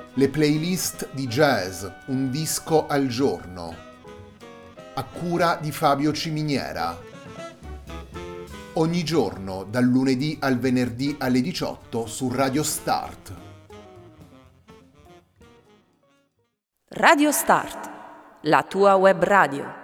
Le playlist di jazz, un disco al giorno, a cura di Fabio Ciminiera. Ogni giorno, dal lunedì al venerdì alle 18 su Radio Start. Radio Start, la tua web radio.